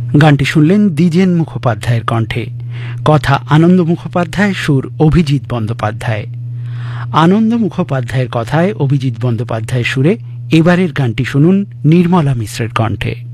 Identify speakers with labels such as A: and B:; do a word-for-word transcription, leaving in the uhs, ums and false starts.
A: গানটি শুনলেন দ্বিজেন মুখোপাধ্যায়ের কণ্ঠে, কথা আনন্দ মুখোপাধ্যায়, সুর অভিজিৎ বন্দ্যোপাধ্যায়। আনন্দ মুখোপাধ্যায়ের কথায় অভিজিৎ বন্দ্যোপাধ্যায়ের সুরে এবারের গানটি শুনুন নির্মলা মিশ্রের কণ্ঠে।